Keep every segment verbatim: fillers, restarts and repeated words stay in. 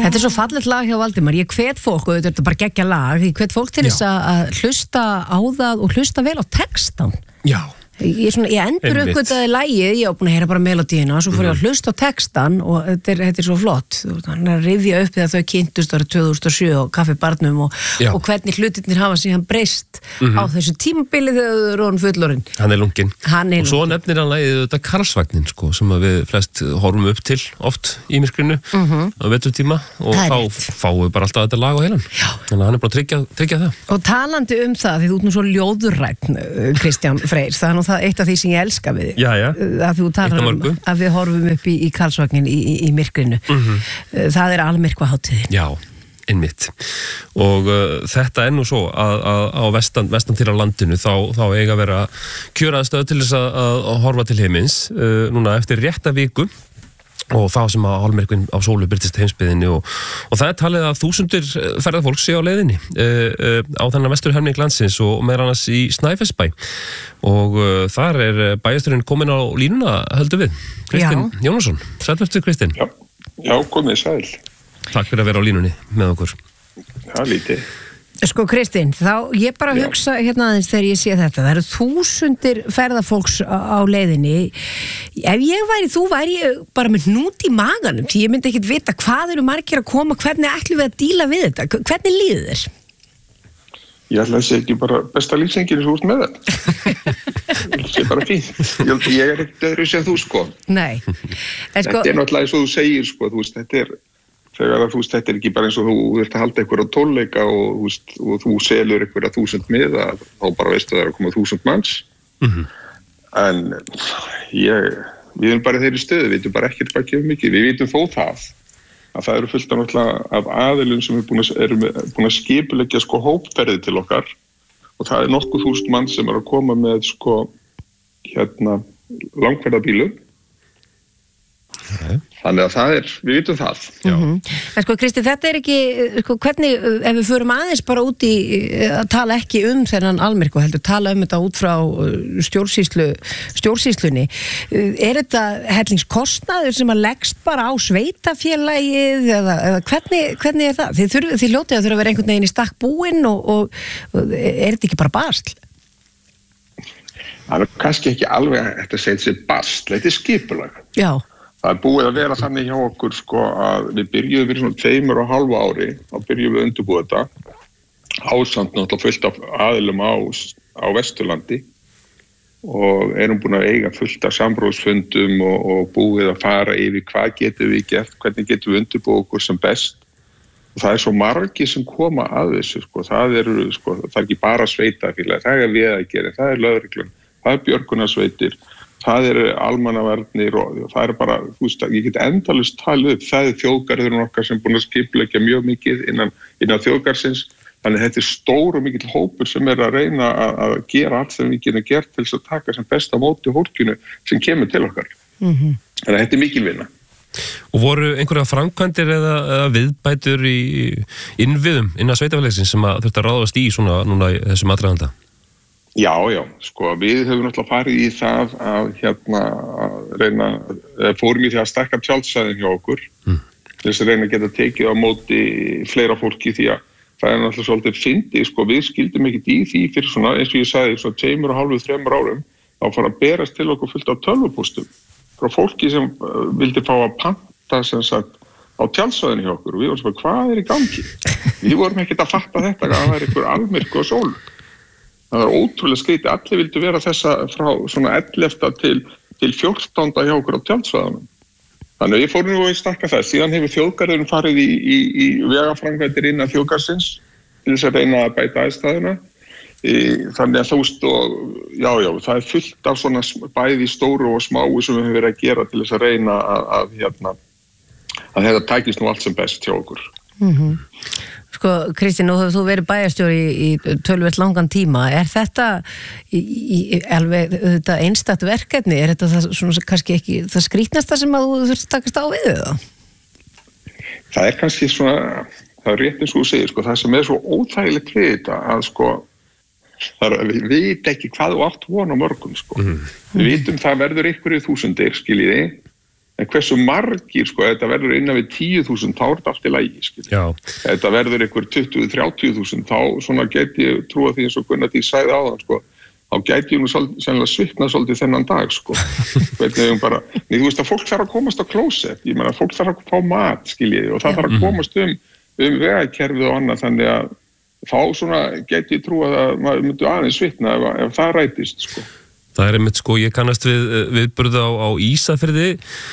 Þetta er svo fallegt lag hjá Valdimar. Ég hvet fólk, og þetta er bara geggja lag, ég hvet fólk til þess að hlusta á það og hlusta vel á textan. Já. Ég, svona, ég endur uppgötaði lagið, ég var búin að heyra bara melodíina og svo fór ég að hlusta á textan og þetta er, þetta er svo flott. Þannig að rifja upp þegar þau kynntust ára tvö þúsund og sjö og Kaffi Barnum og, og hvernig hlutirnir hafa síðan breyst mm-hmm. á þessu tímabili þegar þau eru orðin fullorðin. Hann er lunginn. Hann er og svo nefnir hann lagið þetta Karlsvagnin sko, sem við flest horfum upp til oft í myrkrinu mm-hmm. á veturtíma og þá fáum við bara alltaf þetta lag á heilan. Þannig að hann er bara að tryggja, tryggja það. Og talandi um það, því þú ert nú svo ljóðurræn, Kristján Freyr, það er nú það eitt af því sem ég elska við já, já. að þú talar um að við horfum upp í, í Karlsvagnin í, í, í myrkrinu mm-hmm. það er almyrkvahátíðin. Já, einmitt og uh, þetta er nú svo að, að á vestan, vestan til að landinu þá, þá eiga að vera kjöraðstöð til þess að, að horfa til heimins uh, núna eftir rétta viku og þá sem að hálfmyrkvinn á sólu byrtist heimsbyðinni og, og það er talið að þúsundir ferðafólk sé á leiðinni uh, uh, á þennan vestur helming landsins og meðal annars í Snæfellsbæ og uh, þar er bæjarstjórinn komin á línuna höldu við Kristinn Jónasson, sælvertu Kristinn. Já, já komið sæl. Takk fyrir að vera á línunni með okkur. Já, lítið. Sko Kristinn, þá ég bara Já. hugsa hérna aðeins þegar ég sé þetta, það eru þúsundir ferðafólks á, á leiðinni. Ef ég væri, þú væri ég bara með hnút í maganum, því ég myndi ekkert vita hvað eru margir að koma, hvernig ætlum við að díla við þetta, hvernig líður þér? Ég ætla að segja ekki bara besta lífsengin sem þú ert með það. Það er bara fínt. Ég, ég er ekkert öðru sem þú sko. Nei. En, sko... Þetta er náttúrulega eins og þú segir sko, þú veist, þetta er þegar þú veist, þetta er ekki bara eins og þú vilt að halda einhverja tónleika og, þú veist, og þú selur einhverja þúsund miða, þá bara veistu að það er að koma þúsund manns. Mm-hmm. En ég, við erum bara í þeirri stöðu, við veitum bara ekkert hvað kemur mikið. Við veitum þó það að það eru fullt af náttúrulega af aðilum sem er búin að, er búin að skipuleggja sko hópferði til okkar og það er nokkuð þúsund mann sem er að koma með sko hérna langferðabílum. Okay. Þannig að það er, við vitum það. Mm-hmm. En sko Kristi, þetta er ekki, sko, hvernig, ef við förum aðeins bara út í að tala ekki um þennan almyrkva, heldur tala um þetta út frá stjórnsýslu, stjórnsýslunni, er þetta hellingskostnaður sem að leggst bara á sveitafélagið eða, eða hvernig, hvernig er það? Þið, þurf, þið ljótið að þurfa að vera einhvern veginn í stakk búinn og, og, og er þetta ekki bara basl? Það er kannski ekki alveg að þetta segja sér basl, þetta er skipulag. Já. Það er búið að vera þannig hjá okkur sko að við byrjuðum fyrir svona tveimur og hálfu ári, þá byrjuðum við að undirbúa þetta, ásamt náttúrulega fullt af aðilum á, á Vesturlandi og erum búin að eiga fullt af samráðsfundum og, og búið að fara yfir hvað getum við gert, hvernig getum við undirbúa okkur sem best. Og það er svo margir sem koma að þessu, sko. Það, eru, sko, það er ekki bara sveitafélag, það er við að gera, það er lögreglun, það er björgunarsveitir, það eru almannavarnir og það er bara, þú veist, ég get endalaust talið upp, það er þjóðgarðurinn okkar sem er búin að skipuleggja mjög mikið innan, innan þjóðgarðsins, þannig að þetta er stór og mikill hópur sem er að reyna að, að gera allt sem við getum gert til þess að taka sem besta móti fólkinu sem kemur til okkar. Mm-hmm. Þannig að þetta er mikil vinna. Og voru einhverja framkvæmdir eða, eða viðbætur í innviðum innan sveitafélagsins sem að þurfti að ráðast í svona núna í þessum aðdraganda? Já, já, sko, við höfum náttúrulega farið í það að hérna að reyna, fórum í því að stækka tjaldsvæðin hjá okkur mm. til þess að reyna að geta tekið á móti fleira fólki því að það er náttúrulega svolítið fyndið, sko, við skildum ekkert í því fyrir svona, eins og ég sagði, svona tveimur og hálfu, þremur árum, þá fara að berast til okkur fullt af tölvupóstum frá fólki sem uh, vildi fá að panta sem sagt á tjaldsvæðin hjá okkur og við vorum svona, hvað er í gangi? Við vorum ekkert að fatta þetta, að það er einhver almyrkvi og sól. Það var ótrúlega skrítið, allir vildu vera þessa frá svona ellefta til, til fjórtánda hjá okkur á tjaldsvæðunum. Þannig að ég fór nú að stakka það, síðan hefur þjóðgarðurinn farið í, í, í vegaframkvæmdir innan þjóðgarðsins til þess að reyna að bæta aðstæðuna. Þannig að þú veist og, já, já, það er fullt af svona bæði stóru og smáu sem við höfum verið að gera til þess að reyna að, að, hérna, að þetta tækist nú allt sem best hjá okkur. Mm-hmm. Sko, Kristín, nú hefur þú verið bæjarstjóri í, í töluvert langan tíma. Er þetta í, í, alveg þetta einstakt verkefni? Er þetta það, svona, kannski ekki það skrítnasta sem að þú þurft að takast á við það? Það er kannski svona, það er rétt eins og þú segir, sko, það sem er svo óþægilegt við þetta að sko, það er, við veit ekki hvað þú átt von á morgun, sko. Mm. Við vitum það verður ykkur í þúsundir, skiljiði, en hversu margir, sko, þetta verður innan við tíu þúsund, þá er þetta allt í lagi, skilja. Þetta verður ykkur tuttugu til þrjátíu þúsund, þá svona geti ég trúa því eins og Gunnar Dís sagði áðan, sko, þá gæti ég nú sennilega svitna svolítið þennan dag, sko. Hvernig ég bara, nei, þú veist að fólk þarf að komast á klósett, ég meina, fólk þarf að fá mat, skiljið, og það þarf að komast um, um vegakerfið og annað, þannig að þá svona gæti ég trúa að maður myndi aðeins svitna ef, ef það rætist, sko. Það er einmitt, sko, ég kannast við viðburð á, á Ísafirði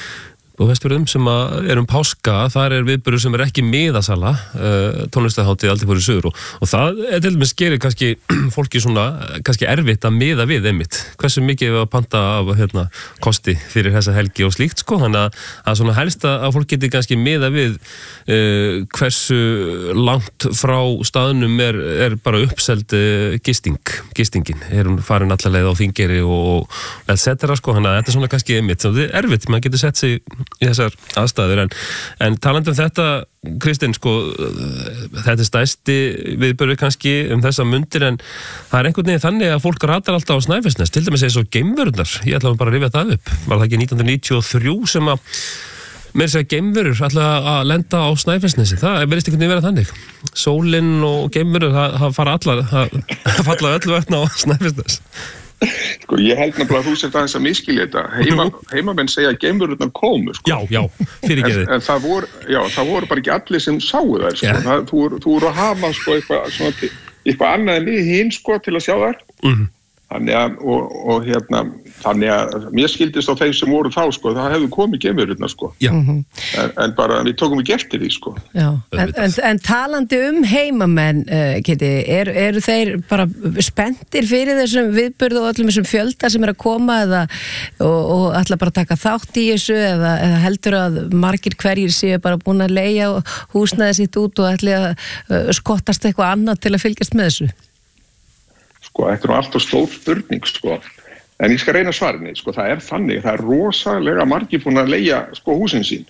og Vestfjörðum sem er um páska, þar er viðburður sem er ekki miðasala, uh, tónlistarhátíð aldrei fór í suður og, og það er til dæmis gerir kannski fólki svona kannski erfitt að miða við einmitt, hversu mikið við að panta af hérna, kosti fyrir þessa helgi og slíkt, sko, þannig að, að svona helst að fólk geti kannski miða við uh, hversu langt frá staðnum er, er bara uppseld uh, gisting, gistingin, er hún farin alla leið á Þingeyri og et cetera, sko, þannig að þetta er svona kannski einmitt, það er erfitt, maður getur sett sig í þessar aðstæður, en, en talandi um þetta, Kristinn, sko, þetta er stærsti viðburður kannski um þessa mundir, en það er einhvern veginn þannig að fólk ratar alltaf á Snæfellsnes, til dæmis eins og geimverurnar, ég ætla bara að rifja það upp, var það ekki nítján hundruð níutíu og þrjú sem að meira að segja geimverur ætla að lenda á Snæfellsnesi, það verðist einhvern veginn vera þannig, sólinn og geimverur, það, það fara allar, það falla öllu vegna á Snæfellsnes. Sko, ég held nefnilega að þú sért aðeins að miskilja þetta. Heima, heimamenn segja að geimverurnar komu, sko. Já, já, fyrirgeði. En, en það voru, já, það voru bara ekki allir sem sáu þær, sko. Yeah. Það, þú, þú voru að hafa, sko, eitthvað, svona, eitthvað annað en við hinn, sko, til að sjá þær. Mm-hmm. Þannig að, og, og hérna, þannig að mér skildist á þeim sem voru þá, sko, það hefðu komið geimverurnar, sko. Já. Mm-hmm. En, en bara, við tókum ekki eftir því, sko. Já, en, en, en talandi um heimamenn, uh, Kitty, er, eru þeir bara spenntir fyrir þessum viðburð og öllum þessum fjölda sem er að koma eða, og, og ætla bara að taka þátt í þessu eða, eða heldur að margir hverjir séu bara búin að leigja húsnæði sitt út og ætla að uh, skottast eitthvað annað til að fylgjast með þessu? Sko, þetta er nú alltaf stór spurning, sko. En ég skal reyna svarinni, sko, það er þannig, það er rosalega margir búin að leigja, sko, húsin sín.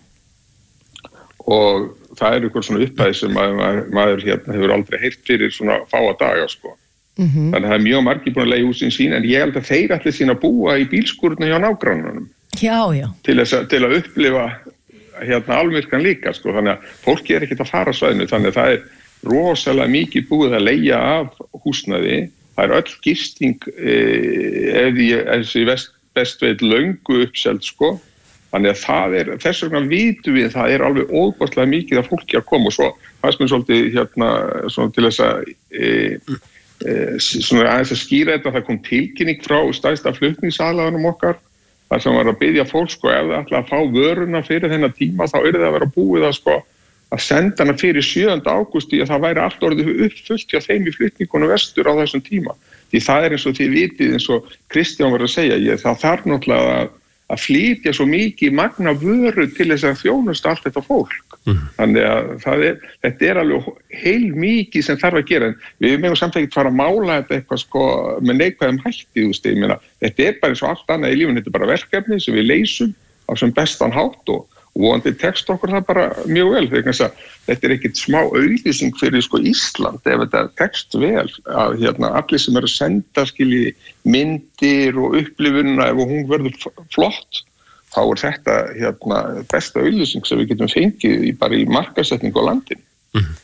Og það er ykkur svona upphæð sem maður, maður hérna hefur aldrei heyrt fyrir svona fáa daga, sko. Mm-hmm. Þannig að það er mjög margir búin að leigja húsin sín, en ég held að þeir allir sín að búa í bílskúrunum hjá nágrannunum. Já, já. Til, þess, til að upplifa hérna almyrkan líka, sko. Þannig að fólki er ekkert að fara svæðinu, þannig að það er rosalega mikið búið að leigja af húsnæði. Það er öll gisting eh, ef ég best, best veit löngu uppselt, sko. Þannig að það er, þess vegna vitum við, það er alveg óbærslega mikið að fólki að koma og svo, það er svona svolítið hérna, svona til þess að, e, e, svona aðeins að skýra þetta, það kom tilkynning frá stærsta flutningsaðlaganum okkar, þar sem var að biðja fólk, sko, ef það ætla að fá vöruna fyrir þennan tíma, þá er það að vera búið að, sko, að senda hana fyrir sjöunda ágúst í að það væri allt orðið uppfullt hjá þeim í flutningunum vestur á þessum tíma. Því það er eins og þið vitið, eins og Kristján var að segja, ég, það þarf náttúrulega að, að flytja svo mikið magna vöru til þess að þjónusta allt þetta fólk. Mm. Þannig að það er, þetta er alveg heil mikið sem þarf að gera. Við megum samt ekkert fara að mála þetta eitthvað, sko, með neikvæðum hætti, þú veist, ég meina, þetta er bara eins og allt annað í lífinu, þetta er bara verkefni sem við leysum á sem bestan hátt og og vonandi tekst okkur það bara mjög vel, þegar þetta er ekkert smá auglýsing fyrir, sko, Ísland ef þetta tekst vel, að hérna, allir sem eru að senda, skilji, myndir og upplifunina, ef hún verður flott, þá er þetta hérna, besta auglýsing sem við getum fengið í, bara í markaðssetningu á landinu. Mm.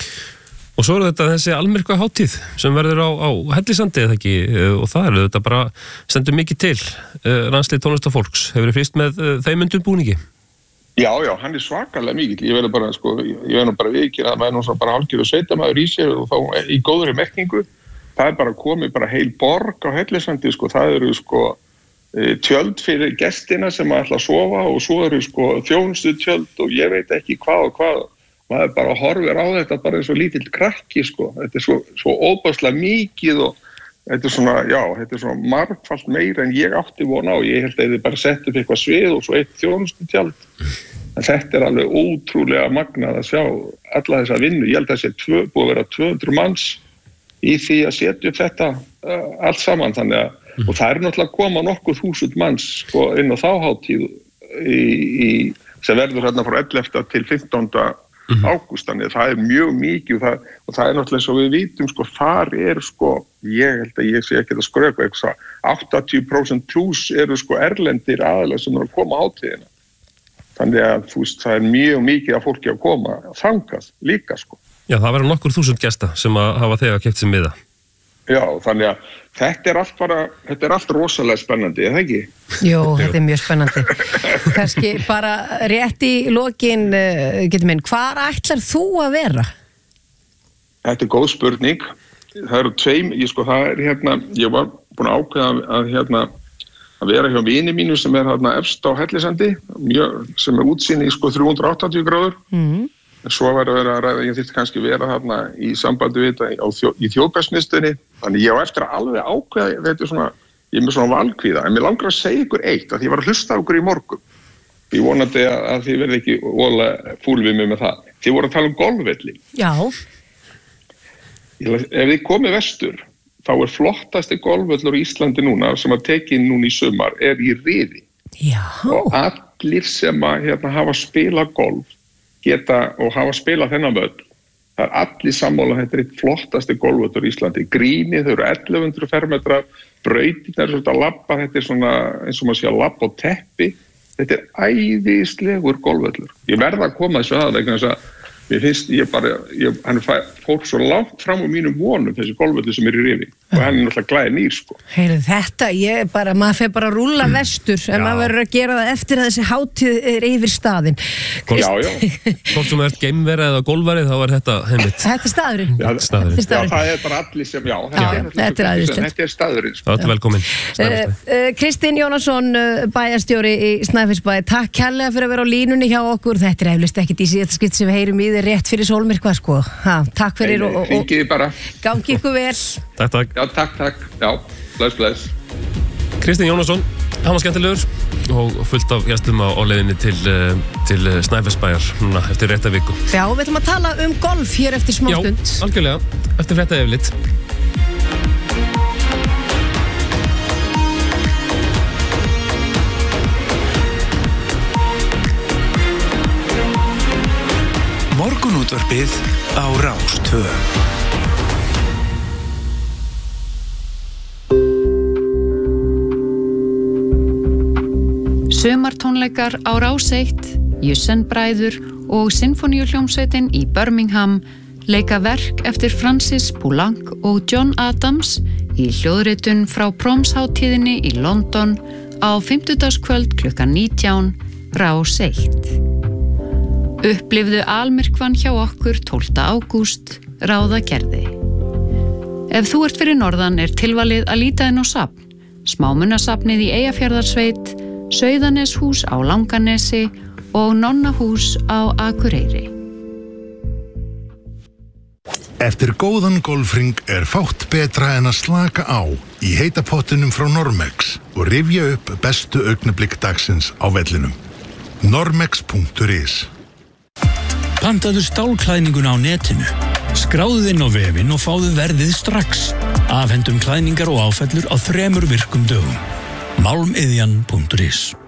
Og svo er þetta þessi almyrkva hátíð sem verður á, á Hellisandi, eða ekki, og það er þetta bara stendur mikið til, landslið tónlistafólks, hefur þið fyrst með þeim undirbúningi? Já, já, hann er svakalega mikill, ég verður bara, sko, ég verður bara viðkynna að maður er náttúrulega bara hálfgerður sveitamæður í sér og þá í góðri merkingu, það er bara komið bara heil borg á Hellisandi, sko, það eru, sko, tjöld fyrir gestina sem ætla að sofa og svo eru, sko, þjónustu tjöld og ég veit ekki hvað og hvað, maður bara horfir á þetta bara eins og lítill krakki, sko, þetta er svo, svo óbærslega mikið og þetta er svona, já, þetta er svona margfalt meira en ég átti von á. Ég held að þið bara sett upp eitthvað svið og svo eitt þjónustu tjald. En þetta er alveg ótrúlega magnað að sjá alla þessa vinnu. Ég held að það sé búið að vera tvö hundruð manns í því að setja upp þetta uh, allt saman. Þannig að, mm. og það er náttúrulega að koma nokkuð þúsund manns, sko, inn á þá hátíð í, í, sem verður hérna frá ellefta til fimmtánda Mm-hmm. ágúst, þannig að það er mjög mikið og það, og það er náttúrulega eins og við vitum, sko, þar er, sko, ég held að ég sé ekki að skröka eitthvað, áttatíu prósent pluss eru, sko, erlendir aðalega sem eru að koma á hátíðina. Þannig að þú veist, það er mjög mikið af fólki að koma þangað líka sko. Já, það verður nokkur þúsund gesta sem að hafa þegar keypt sér miða. Já, þannig að þetta er allt bara, þetta er allt rosalega spennandi, eða ekki? Jú, þetta er mjög spennandi. Kannski bara rétt í lokin, getur minn, hvar ætlar þú að vera? Þetta er góð spurning. Það eru tveim, ég sko, það er hérna, ég var búin að ákveða að hérna, að vera hjá vini mínu sem er hérna efst á Hellisandi, mjög, sem er útsýni í sko þrjú hundruð áttatíu gráður. Mm. Svo var að vera að ræða, ég þyrfti kannski vera þarna í sambandi við þetta á þjó, í þjóðbærsmiðstöðinni. Þannig ég á eftir að alveg ákveða, þetta er svona, ég er með svona valkvíða, en mér langar að segja ykkur eitt, að ég var að hlusta á ykkur í morgun. Ég vonandi að, að þið verði ekki ólega fúl við mig með það. Þið voru að tala um golfvelli. Já. Ég, ef þið komið vestur, þá er flottasti golfvöllur í Íslandi núna, sem að tekið núna í sumar, er í Rifi. Já. Og allir sem að hérna, hafa spilað golf, geta og hafa spilað þennan völl. Það er allir sammála, þetta er eitt flottasti golfvöllur í Íslandi. Grínið, þau eru ellefu hundruð fermetrar, brautirnar er svona að labba, þetta er svona eins og maður sé að labba á teppi. Þetta er æðislegur golfvöllur. Ég verða að koma þessu að vegna þess að mér finnst ég bara, ég, hann fór svo langt fram á mínum vonum þessi golfvöllur sem er í Rifi og hann er náttúrulega glæði nýr sko. Heyrðu þetta, ég bara, maður fer bara að rúlla vestur en maður verður að gera það eftir að þessi hátíð er yfir staðinn. Já, já. Hvort sem er geimveri eða golfveri þá er þetta heimitt. Þetta er staðurinn. Já, staðurinn. Já, það er bara allir sem, já, já þetta, þetta er aðeinslegt. Þetta er staðurinn. Sko. Þetta er velkomin. Uh, uh, Kristinn Jónasson, uh, bæjarstjóri í Snæfellsbæ, takk kærlega fyrir að vera á línunni hjá okkur. Þetta er eflaust ekkert í síðasta skipti sem við heyrum í þér rétt fyrir sólmyrkva sko. Ha, takk fyrir og, og, og gangi ykkur vel. Takk, takk. Já, takk, takk. Já, bless, bless. Kristinn Jónasson, hann var skemmtilegur og fullt af gestum á, á leiðinni til, til Snæfellsbæjar núna eftir rétta viku. Já, við ætlum að tala um golf hér eftir smá stund. Já, algjörlega, eftir frétta yfirlit. Morgunútvarpið á Rás tvö. Sumartónleikar á Rás eitt, Jussen-bræður og Sinfóníuhljómsveitin í Birmingham leika verk eftir Francis Poulenc og John Adams í hljóðritun frá Promshátíðinni í London á fimmtudagskvöld klukkan nítján, Rás eitt. Upplifðu almyrkvann hjá okkur tólfta ágúst, Ráðagerði. Ef þú ert fyrir norðan er tilvalið að líta inn á safn, Smámunasafnið í Eyjafjarðarsveit, Sauðaneshús á Langanesi og Nonnahús á Akureyri. Eftir góðan golfring er fátt betra en að slaka á í heita pottinum frá Normex og rifja upp bestu augnablik dagsins á vellinum. normex punktur is. Pantaðu stálklæðninguna á netinu. Skráðu þinn á vefinn og fáðu verðið strax. Afhendum klæðningar og áfellur á þremur virkum dögum. málmiðjan punktur is